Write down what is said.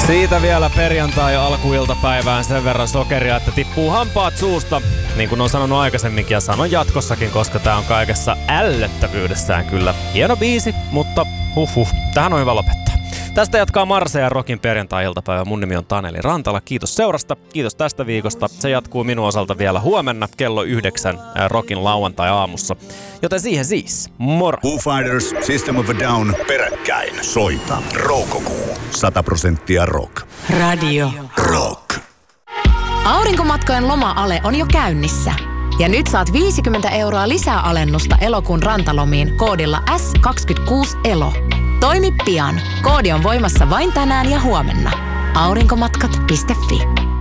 Siitä vielä perjantai alkuiltapäivään sen verran sokeria, että tippuu hampaat suusta. Niin kuin on sanonut aikaisemminkin ja sanon jatkossakin, koska tää on kaikessa ällöttävyydessään kyllä hieno biisi, mutta tähän on hyvä lopettaa. Tästä jatkaa Marse ja Rockin perjantai-iltapäivä. Mun nimi on Taneli Rantala. Kiitos seurasta, kiitos tästä viikosta. Se jatkuu minun osalta vielä huomenna kello 9 Rockin lauantai-aamussa. Joten siihen siis, moro! Foo Fighters, System of a Down, peräkkäin. Soita Roukokuu. 100% rock. Radio Rock. Aurinkomatkojen loma-ale on jo käynnissä. Ja nyt saat 50 € lisää alennusta elokuun rantalomiin koodilla S26ELO. Toimi pian. Koodi on voimassa vain tänään ja huomenna. Aurinkomatkat.fi